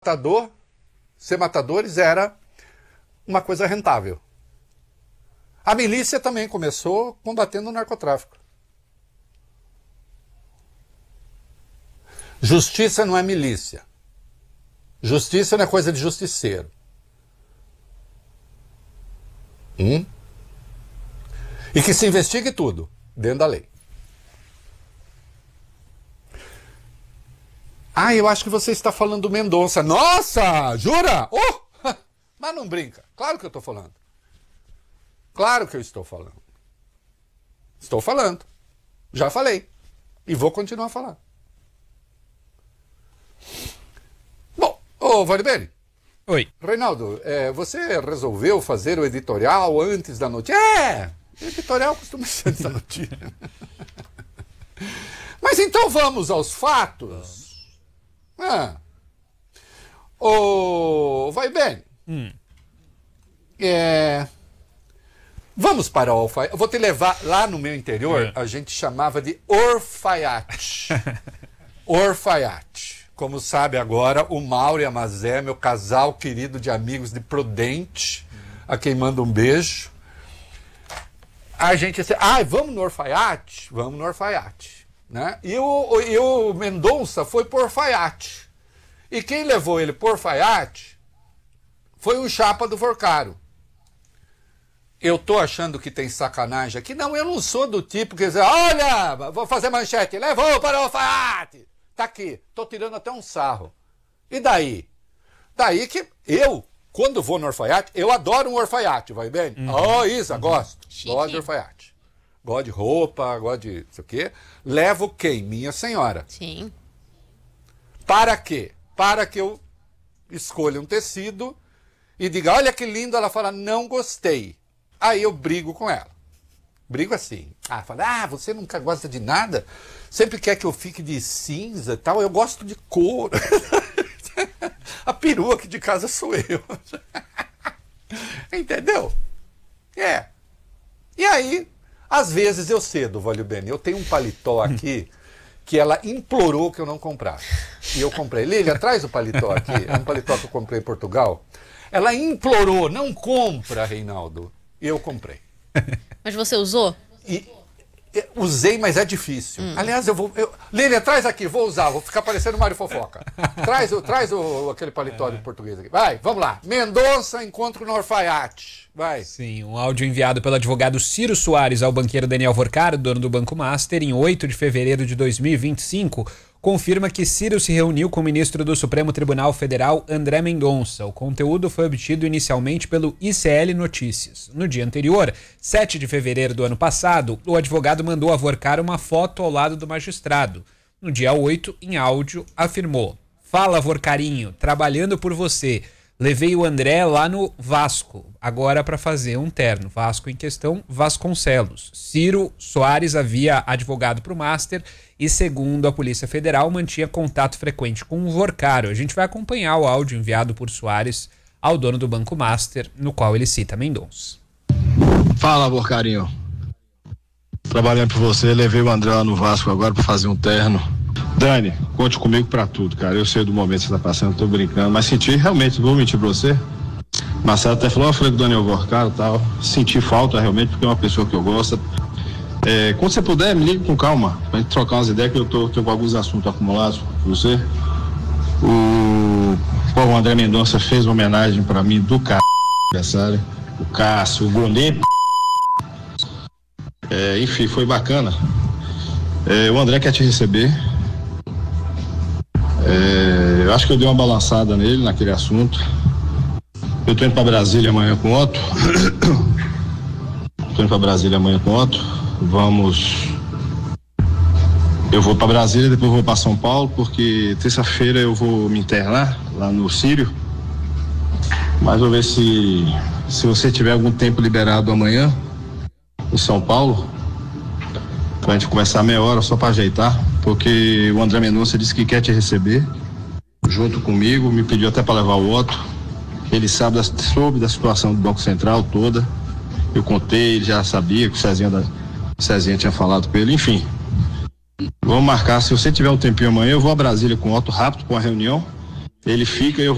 ser matadores era uma coisa rentável. A milícia também começou combatendo o narcotráfico. Justiça não é milícia. Justiça não é coisa de justiceiro. E que se investigue tudo, dentro da lei. Eu acho que você está falando do Mendonça. Nossa, jura? Mas não brinca. Claro que eu estou falando. Claro que eu estou falando. Estou falando. Já falei. E vou continuar a falar. Bom, Valibene. Oi. Reinaldo, você resolveu fazer o editorial antes da notícia? O editorial costuma ser antes da notícia. Mas então vamos aos fatos. Vai bem. Vamos para o alfaiate. Eu vou te levar lá no meu interior, a gente chamava de orfaiate. Orfaiate. Como sabe agora, o Mauro e a Mazé, meu casal querido de amigos de Prudente, a quem manda um beijo. A gente disse, vamos no orfaiate? Vamos no orfaiate. Né? E o Mendonça foi por orfaiate. E quem levou ele por orfaiate foi o chapa do Vorcaro. Eu tô achando que tem sacanagem aqui. Não, eu não sou do tipo que diz, olha, vou fazer manchete, levou para o orfaiate. Tá aqui, tô tirando até um sarro. E daí? Daí que eu, quando vou no orfaiate, eu adoro um orfaiate, vai bem? Isa, gosto. Chique. Gosto de orfaiate. Gosto de roupa, gosto de não sei o quê. Levo quem? Minha senhora. Sim. Para quê? Para que eu escolha um tecido e diga, olha que lindo, ela fala, não gostei. Aí eu brigo com ela. Brigo assim. Fala, você nunca gosta de nada? Sempre quer que eu fique de cinza e tal. Eu gosto de cor. A perua aqui de casa sou eu. Entendeu? E aí, às vezes eu cedo, Valibene. Eu tenho um paletó aqui que ela implorou que eu não comprasse. E eu comprei. Lília, traz o paletó aqui. É um paletó que eu comprei em Portugal. Ela implorou, não compra, Reinaldo. E eu comprei. Mas você usou? Usei, mas é difícil. Aliás, Lília, traz aqui, vou usar, vou ficar parecendo Mário Fofoca. Traz aquele paletó de português aqui. Vai, vamos lá. Mendonça, encontro no orfaiate. Vai. Sim, um áudio enviado pelo advogado Ciro Soares ao banqueiro Daniel Vorcaro, dono do Banco Master, em 8 de fevereiro de 2025, confirma que Ciro se reuniu com o ministro do Supremo Tribunal Federal, André Mendonça. O conteúdo foi obtido inicialmente pelo ICL Notícias. No dia anterior, 7 de fevereiro do ano passado, o advogado mandou a Vorcaro uma foto ao lado do magistrado. No dia 8, em áudio, afirmou: "Fala, Vorcarinho, trabalhando por você. Levei o André lá no Vasco, agora para fazer um terno." Vasco em questão, Vasconcelos. Ciro Soares havia advogado para o Master e, segundo a Polícia Federal, mantinha contato frequente com o Vorcaro. A gente vai acompanhar o áudio enviado por Soares ao dono do Banco Master, no qual ele cita Mendonça. Fala, Vorcarinho. Trabalhando por você, levei o André lá no Vasco agora para fazer um terno. Dani, conte comigo pra tudo, cara. Eu sei do momento que você tá passando, tô brincando, mas senti realmente, vou mentir pra você. Marcelo até falou, eu falei com o Daniel Vorcaro e tal. Senti falta realmente, porque é uma pessoa que eu gosto. Quando você puder, me liga com calma, pra gente trocar umas ideias, que eu tô com alguns assuntos acumulados com você. O André Mendonça fez uma homenagem pra mim do aniversário. O Cássio, o goleiro. Enfim, foi bacana. O André quer te receber. Eu acho que eu dei uma balançada nele, naquele assunto. Eu tô indo pra Brasília amanhã com o Otto. Eu vou pra Brasília, depois vou pra São Paulo, porque terça-feira eu vou me internar lá no Sírio. Mas vou ver se você tiver algum tempo liberado amanhã em São Paulo, pra gente conversar meia hora só pra ajeitar, porque o André Mendonça disse que quer te receber junto comigo, me pediu até para levar o Otto. Ele soube da situação do Banco Central toda. Eu contei, ele já sabia que o Cezinha tinha falado com ele, enfim. Vamos marcar, se você tiver um tempinho amanhã, eu vou a Brasília com o Otto rápido, com a reunião. Ele fica e eu